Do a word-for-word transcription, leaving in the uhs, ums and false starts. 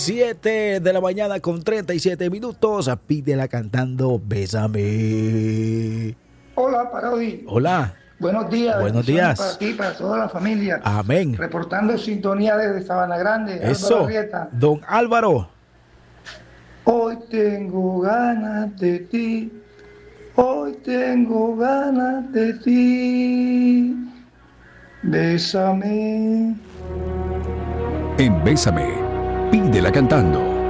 siete de la mañana con treinta y siete minutos. Pídela cantando Bésame. Hola, Parodi. Hola. Buenos días. Buenos días. Para ti, para toda la familia. Amén. Reportando sintonía desde Sabana Grande. Eso. Don Álvaro. Hoy tengo ganas de ti. Hoy tengo ganas de ti. Bésame. En Bésame, pídela cantando.